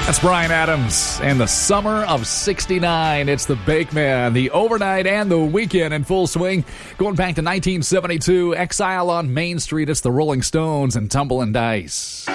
That's Bryan Adams and the Summer of 69. It's the Bakeman, the overnight and the weekend in full swing. Going back to 1972, Exile on Main Street. It's the Rolling Stones and Tumble and Dice.